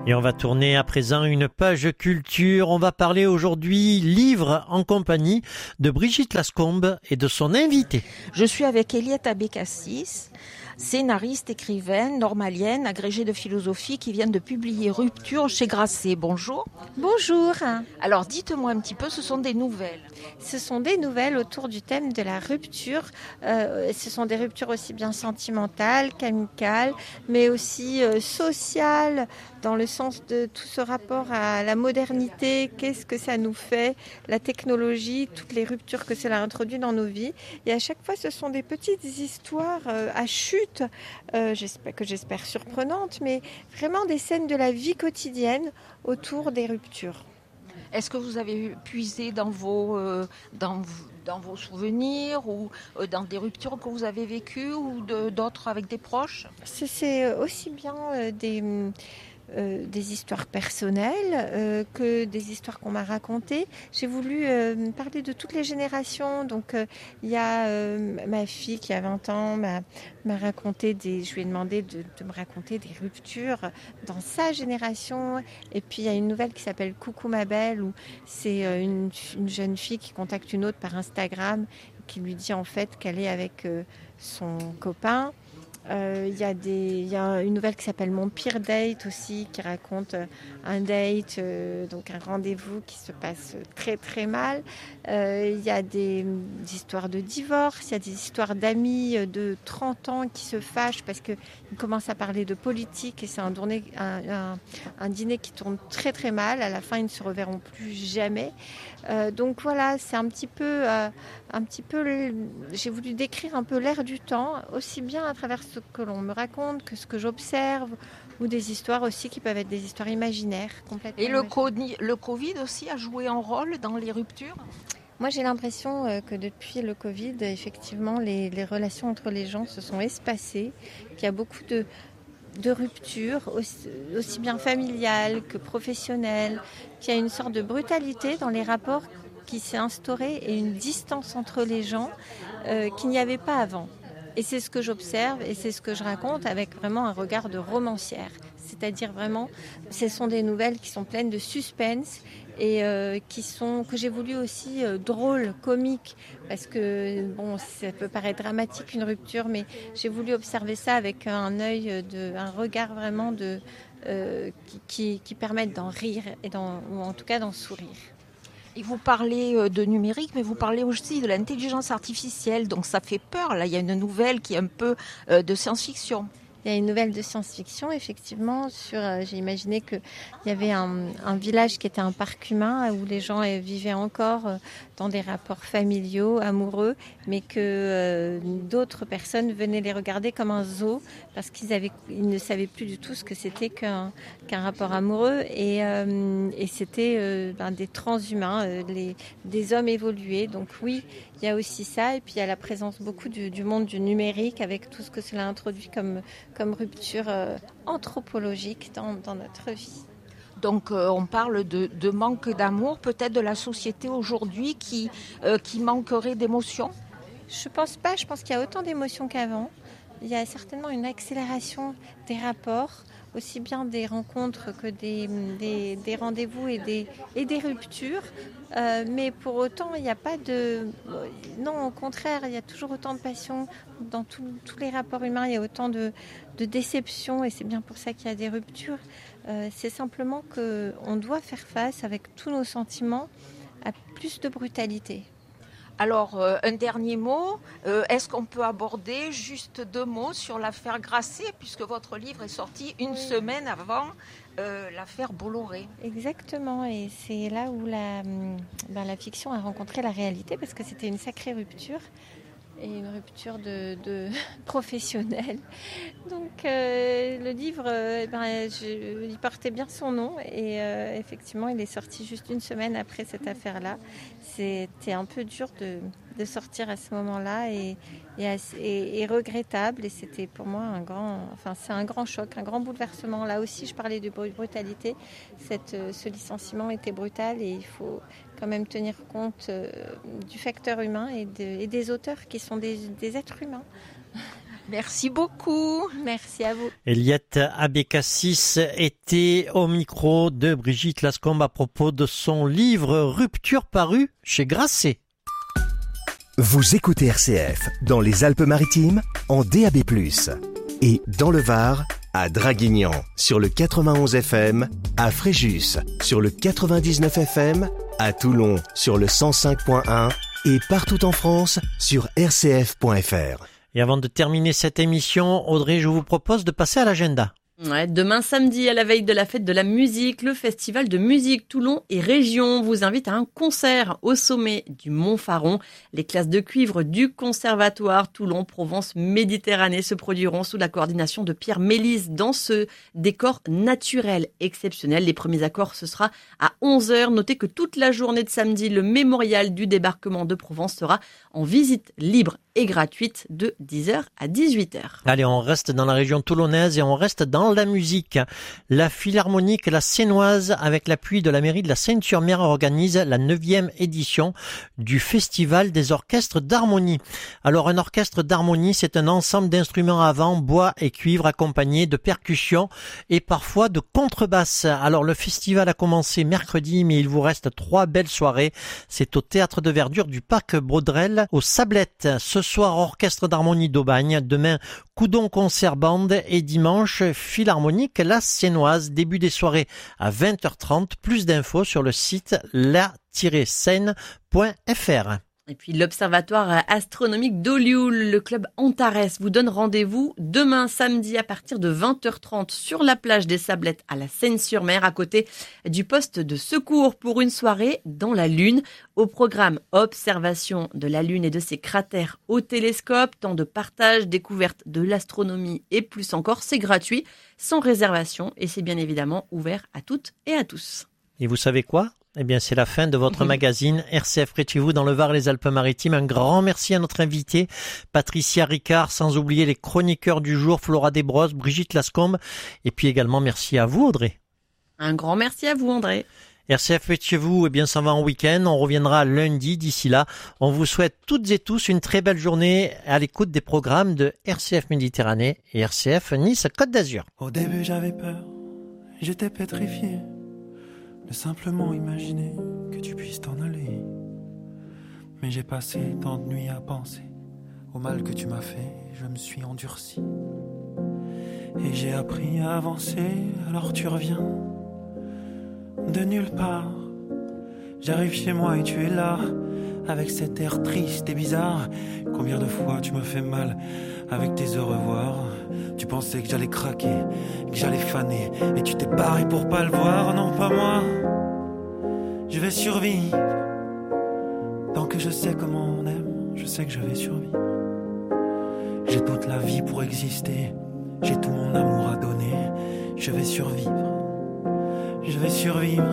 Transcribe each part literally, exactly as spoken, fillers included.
Et on va tourner à présent une page culture. On va parler aujourd'hui livre en compagnie de Brigitte Lascombe et de son invité. Je suis avec Eliette Abécassis, scénariste, écrivaine, normalienne, agrégée de philosophie qui vient de publier Rupture chez Grasset. Bonjour. Bonjour. Alors dites-moi un petit peu, ce sont des nouvelles. Ce sont des nouvelles autour du thème de la rupture. Euh, ce sont des ruptures aussi bien sentimentales qu'amicales, mais aussi euh, sociales, dans le sens de tout ce rapport à la modernité, qu'est-ce que ça nous fait, la technologie, toutes les ruptures que cela introduit dans nos vies. Et à chaque fois, ce sont des petites histoires euh, à chute, euh, j'espère, que j'espère surprenantes, mais vraiment des scènes de la vie quotidienne autour des ruptures. Est-ce que vous avez puisé dans vos, euh, dans, dans vos souvenirs ou euh, dans des ruptures que vous avez vécues ou de, d'autres avec des proches ? C'est, c'est aussi bien euh, des... Euh, des histoires personnelles euh, que des histoires qu'on m'a racontées. J'ai voulu euh, parler de toutes les générations. Donc il euh, y a euh, ma fille qui a vingt ans m'a, m'a raconté des, je lui ai demandé de, de me raconter des ruptures dans sa génération. Et puis il y a une nouvelle qui s'appelle Coucou ma belle, où c'est euh, une, une jeune fille qui contacte une autre par Instagram, qui lui dit en fait qu'elle est avec euh, son copain. Il euh, y, y a une nouvelle qui s'appelle Mon pire date aussi, qui raconte euh, un date, euh, donc un rendez-vous qui se passe très très mal. Il euh, y a des, des histoires de divorce, il y a des histoires d'amis de trente ans qui se fâchent parce qu'ils commencent à parler de politique et c'est un, tourné, un, un, un dîner qui tourne très très mal. À la fin, ils ne se reverront plus jamais. Euh, donc voilà, c'est un petit peu, euh, un petit peu, j'ai voulu décrire un peu l'air du temps, aussi bien à travers ce que l'on me raconte que ce que j'observe, ou des histoires aussi qui peuvent être des histoires imaginaires complètement. Et le, co- le Covid aussi a joué un rôle dans les ruptures ? Moi, j'ai l'impression euh, que depuis le Covid, effectivement, les, les relations entre les gens se sont espacées, qu'il y a beaucoup de de rupture, aussi, aussi bien familiale que professionnelle, qu'il y a une sorte de brutalité dans les rapports qui s'est instaurée et une distance entre les gens euh, qu'il n'y avait pas avant. Et c'est ce que j'observe et c'est ce que je raconte avec vraiment un regard de romancière. C'est-à-dire vraiment, ce sont des nouvelles qui sont pleines de suspense et euh, qui sont, que j'ai voulu aussi euh, drôles, comiques, parce que bon, ça peut paraître dramatique une rupture, mais j'ai voulu observer ça avec un œil, de, un regard vraiment de, euh, qui, qui, qui permettent d'en rire et d'en, ou en tout cas d'en sourire. Et vous parlez de numérique, mais vous parlez aussi de l'intelligence artificielle, donc ça fait peur. Là, il y a une nouvelle qui est un peu euh, de science-fiction. Il y a une nouvelle de science-fiction, effectivement. Sur, euh, j'ai imaginé qu'il y avait un, un village qui était un parc humain où les gens euh, vivaient encore euh, dans des rapports familiaux, amoureux, mais que euh, d'autres personnes venaient les regarder comme un zoo parce qu'ils avaient, ils ne savaient plus du tout ce que c'était qu'un, qu'un rapport amoureux. Et, euh, et c'était euh, ben, des transhumains, euh, les, des hommes évolués. Donc oui, il y a aussi ça. Et puis il y a la présence beaucoup du, du monde du numérique avec tout ce que cela introduit comme comme rupture euh, anthropologique dans, dans notre vie. Donc euh, on parle de, de manque d'amour, peut-être de la société aujourd'hui qui, euh, qui manquerait d'émotions ? Je ne pense pas, je pense qu'il y a autant d'émotions qu'avant. Il y a certainement une accélération des rapports, aussi bien des rencontres que des, des, des rendez-vous et des, et des ruptures. Euh, mais pour autant, il n'y a pas de... Non, au contraire, il y a toujours autant de passion dans tout, tous les rapports humains. Il y a autant de, de déceptions et c'est bien pour ça qu'il y a des ruptures. Euh, c'est simplement qu'on doit faire face avec tous nos sentiments à plus de brutalité. Alors, euh, un dernier mot, euh, est-ce qu'on peut aborder juste deux mots sur l'affaire Grasset, puisque votre livre est sorti une oui. semaine avant euh, l'affaire Bolloré. Exactement, et c'est là où la, ben, la fiction a rencontré la réalité, parce que c'était une sacrée rupture, et une rupture de, de professionnelle. Donc euh, le livre, euh, ben, je, il portait bien son nom, et euh, effectivement, il est sorti juste une semaine après cette affaire-là. C'était un peu dur de, de sortir à ce moment-là et, et, assez, et, et regrettable. Et c'était pour moi un grand, enfin c'est un grand choc, un grand bouleversement. Là aussi, je parlais de brutalité. Cette, ce licenciement était brutal et il faut quand même tenir compte euh, du facteur humain et, de, et des auteurs qui sont des, des êtres humains. Merci beaucoup. Merci à vous. Eliette Abécassis était au micro de Brigitte Lascombe à propos de son livre Rupture paru chez Grasset. Vous écoutez R C F dans les Alpes-Maritimes en D A B plus, et dans le Var à Draguignan sur le quatre-vingt-onze F M, à Fréjus sur le quatre-vingt-dix-neuf F M, à Toulon sur le cent cinq point un et partout en France sur r c f point f r. Et avant de terminer cette émission, Audrey, je vous propose de passer à l'agenda. Ouais, demain samedi, à la veille de la fête de la musique, le Festival de musique Toulon et Région vous invite à un concert au sommet du Mont Faron. Les classes de cuivre du Conservatoire Toulon Provence Méditerranée se produiront sous la coordination de Pierre Mélis dans ce décor naturel exceptionnel. Les premiers accords, ce sera à onze heures. Notez que toute la journée de samedi, le mémorial du débarquement de Provence sera en visite libre et gratuite de dix heures à dix-huit heures. Allez, on reste dans la région toulonnaise et on reste dans la musique. La Philharmonique La Sénoise, avec l'appui de la mairie de la Seyne-sur-Mer, organise la neuvième édition du Festival des orchestres d'harmonie. Alors, un orchestre d'harmonie, c'est un ensemble d'instruments à vent, bois et cuivre accompagnés de percussions et parfois de contrebasse. Alors, le festival a commencé mercredi, mais il vous reste trois belles soirées. C'est au Théâtre de Verdure du Parc Baudrel, aux Sablettes. Ce soir, orchestre d'harmonie d'Aubagne. Demain, Coudon Concert Band et dimanche, Philharmonique La Sénoise. Début des soirées à vingt heures trente. Plus d'infos sur le site la tiret seine point f r. Et puis l'Observatoire astronomique d'Olioul, le club Antares, vous donne rendez-vous demain samedi à partir de vingt heures trente sur la plage des Sablettes à la Seyne-sur-Mer, à côté du poste de secours pour une soirée dans la Lune. Au programme, observation de la Lune et de ses cratères au télescope, temps de partage, découverte de l'astronomie et plus encore. C'est gratuit, sans réservation et c'est bien évidemment ouvert à toutes et à tous. Et vous savez quoi ? Eh bien, c'est la fin de votre magazine R C F près de chez vous dans le Var et les Alpes-Maritimes. Un grand merci à notre invitée, Patricia Ricard, sans oublier les chroniqueurs du jour, Flora Desbrosses, Brigitte Lascombe. Et puis également, merci à vous, Audrey. Un grand merci à vous, André. R C F près de chez vous, eh bien, s'en va en week-end. On reviendra lundi. D'ici là, on vous souhaite toutes et tous une très belle journée à l'écoute des programmes de R C F Méditerranée et R C F Nice-Côte d'Azur. Au début, j'avais peur, j'étais pétrifié de simplement imaginer que tu puisses t'en aller. Mais j'ai passé tant de nuits à penser au mal que tu m'as fait, je me suis endurci. Et j'ai appris à avancer, alors tu reviens de nulle part. J'arrive chez moi et tu es là, avec cet air triste et bizarre. Combien de fois tu m'as fait mal avec tes au revoir. Tu pensais que j'allais craquer, que j'allais faner, et tu t'es barré pour pas le voir. Non, pas moi, je vais survivre. Tant que je sais comment on aime, je sais que je vais survivre. J'ai toute la vie pour exister, j'ai tout mon amour à donner. Je vais survivre, je vais survivre.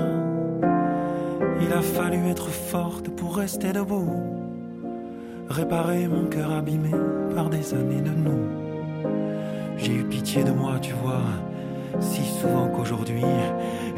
Il a fallu être forte pour rester debout, réparer mon cœur abîmé par des années de nous. J'ai eu pitié de moi, tu vois, si souvent qu'aujourd'hui